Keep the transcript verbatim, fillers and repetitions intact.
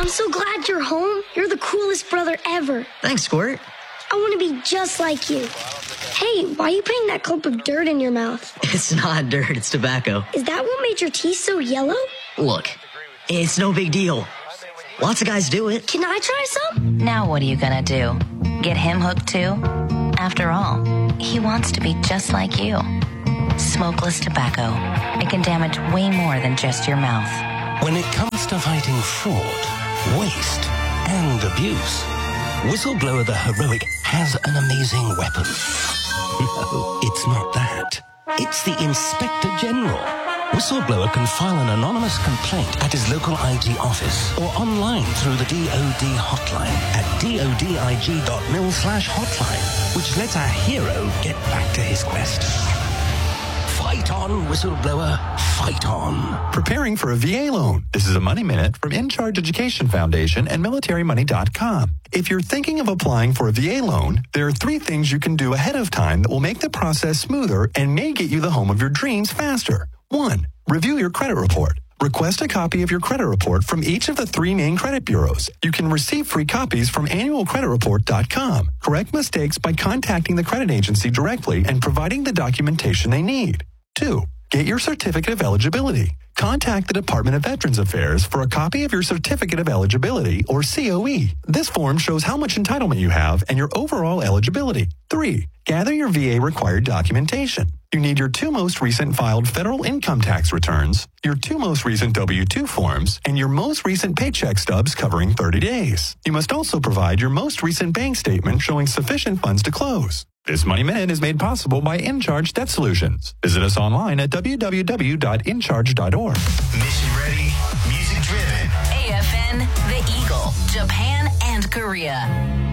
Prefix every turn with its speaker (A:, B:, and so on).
A: I'm so glad you're home. You're the coolest brother ever.
B: Thanks, Squirt.
A: I want to be just like you. Hey, why are you putting that clump of dirt in your mouth?
B: It's not dirt, it's tobacco.
A: Is that what made your teeth so yellow?
B: Look, it's no big deal. Lots of guys do it.
A: Can I try some?
C: Now what are you gonna do? Get him hooked too? After all, he wants to be just like you. Smokeless tobacco. It can damage way more than just your mouth.
D: When it comes to fighting fraud, waste, and abuse, Whistleblower the Heroic has an amazing weapon. No, it's not that. It's the Inspector General. Whistleblower can file an anonymous complaint at his local I T office or online through the D O D hotline at dodig.mil slash hotline, which lets our hero get back to his quest. Fight on, Whistleblower. Fight on.
E: Preparing for a V A loan. This is a Money Minute from In Charge Education Foundation and military money dot com. If you're thinking of applying for a V A loan, there are three things you can do ahead of time that will make the process smoother and may get you the home of your dreams faster. One, review your credit report. Request a copy of your credit report from each of the three main credit bureaus. You can receive free copies from annual credit report dot com. Correct mistakes by contacting the credit agency directly and providing the documentation they need. Two, get your certificate of eligibility. Contact the Department of Veterans Affairs for a copy of your certificate of eligibility, or C O E. This form shows how much entitlement you have and your overall eligibility. Three, gather your V A required documentation. You need your two most recent filed federal income tax returns, your two most recent W two forms, and your most recent paycheck stubs covering thirty days. You must also provide your most recent bank statement showing sufficient funds to close. This Money Minute is made possible by InCharge Debt Solutions. Visit us online at w w w dot in charge dot org.
F: Mission ready, music driven.
C: A F N, The Eagle, Japan, and Korea.